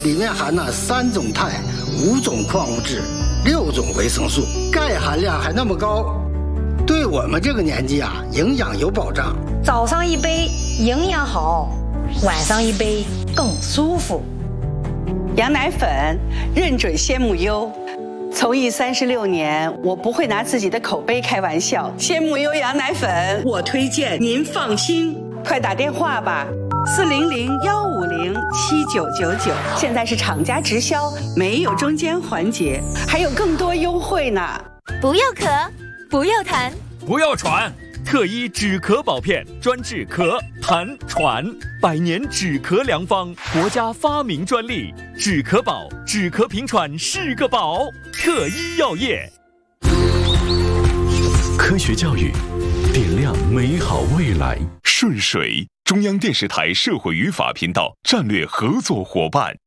里面含了3种钛、5种矿物质、6种维生素，钙含量还那么高，对我们这个年纪啊，营养有保障。 早上一杯营养好，晚上一杯更舒服。 羊奶粉认准鲜母优，从艺36年，我不会拿自己的口碑开玩笑。鲜母优羊奶粉，我推荐，您放心。快打电话吧，400-150-7999，现在是厂家直销，没有中间环节，还有更多优惠呢。 不要咳，不要痰， 不要喘。特一止咳宝片，专治咳、痰、喘，100年止咳良方，国家发明专利。止咳宝，止咳平喘是个宝。特一药业。 科学教育，点亮美好未来。 顺水，中央电视台社会与法频道战略合作伙伴。